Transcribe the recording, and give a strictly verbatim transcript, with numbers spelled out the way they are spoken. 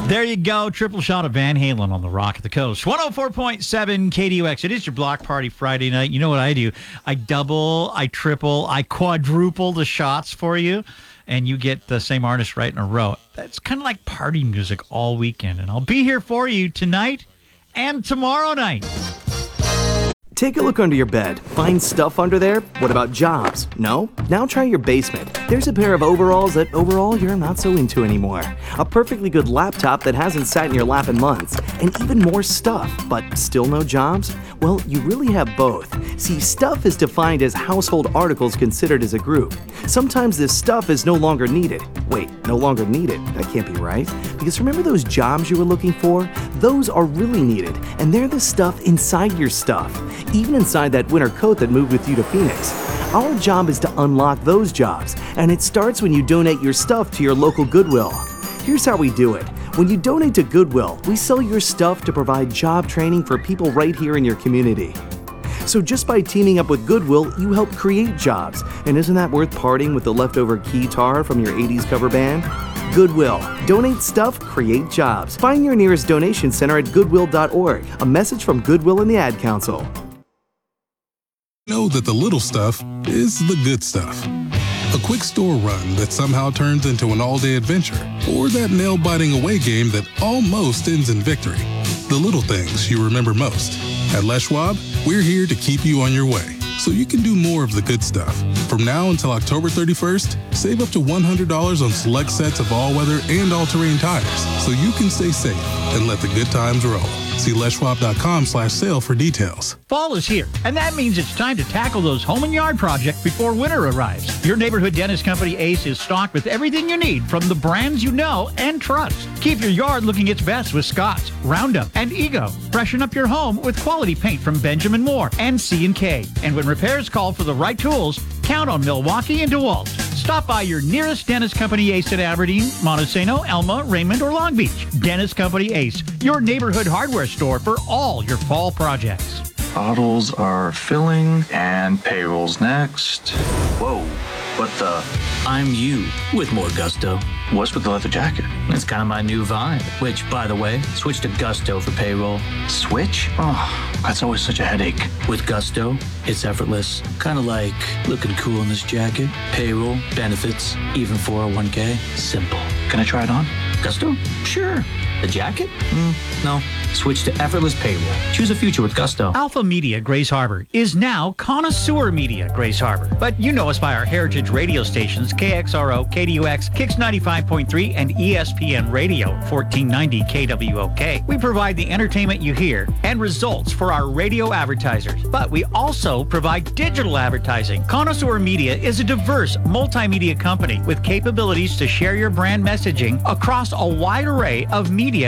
There you go. Triple shot of Van Halen on the Rock of the Coast. one oh four point seven K D U X. It is your Block Party Friday night. You know what I do? I double, I triple, I quadruple the shots for you, and you get the same artist right in a row. That's kind of like party music all weekend, and I'll be here for you tonight and tomorrow night. Take a look under your bed. Find stuff under there? What about jobs? No? Now try your basement. There's a pair of overalls that overall you're not so into anymore. A perfectly good laptop that hasn't sat in your lap in months. And even more stuff, but still no jobs? Well, you really have both. See, stuff is defined as household articles considered as a group. Sometimes this stuff is no longer needed. Wait, no longer needed? That can't be right. Because remember those jobs you were looking for? Those are really needed, and they're the stuff inside your stuff. Even inside that winter coat that moved with you to Phoenix. Our job is to unlock those jobs, and it starts when you donate your stuff to your local Goodwill. Here's how we do it. When you donate to Goodwill, we sell your stuff to provide job training for people right here in your community. So just by teaming up with Goodwill, you help create jobs. And isn't that worth parting with the leftover keytar from your eighties cover band? Goodwill. Donate stuff, create jobs. Find your nearest donation center at goodwill dot org. A message from Goodwill and the Ad Council. Know that the little stuff is the good stuff. A quick store run that somehow turns into an all-day adventure, or that nail-biting away game that almost ends in victory. The little things you remember most. At Les Schwab, we're here to keep you on your way, so you can do more of the good stuff. From now until October thirty-first, save up to one hundred dollars on select sets of all-weather and all-terrain tires, so you can stay safe and let the good times roll. See les schwab dot com slash sale for details. Fall is here, and that means it's time to tackle those home and yard projects before winter arrives. Your neighborhood dentist company Ace is stocked with everything you need from the brands you know and trust. Keep your yard looking its best with Scott's, Roundup, and Ego. Freshen up your home with quality paint from Benjamin Moore and C and K. And when repairs call for the right tools, count on Milwaukee and DeWalt. Stop by your nearest dentist company Ace at Aberdeen, Montesano, Elma, Raymond, or Long Beach. Dentist Company Ace, your neighborhood hardware store for all your fall projects. Bottles are filling and payroll's next. Whoa, what the? I'm you with more gusto. What's with the leather jacket? It's kind of my new vibe, which, by the way, switch to Gusto for payroll. Switch? Oh, that's always such a headache. With Gusto, it's effortless. Kind of like looking cool in this jacket. Payroll, benefits, even four oh one k. Simple. Can I try it on? Gusto? Sure. The jacket? Mm, no. Switch to effortless payroll. Choose a future with Gusto. Alpha Media Grace Harbor is now Connoisseur Media Grace Harbor. But you know us by our heritage radio stations, K X R O, K D U X, Kix ninety-five point three, and E S P N Radio, fourteen ninety K W O K. We provide the entertainment you hear and results for our radio advertisers. But we also provide digital advertising. Connoisseur Media is a diverse multimedia company with capabilities to share your brand messaging across a wide array of media